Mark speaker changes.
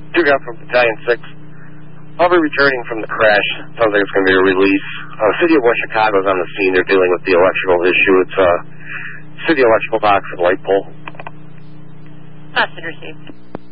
Speaker 1: Two guys from Battalion 6. I'll be returning from the crash. Sounds like it's going to be a release. City of West Chicago is on the scene. They're dealing with the electrical issue. It's a city electrical box and light pole.
Speaker 2: Message received.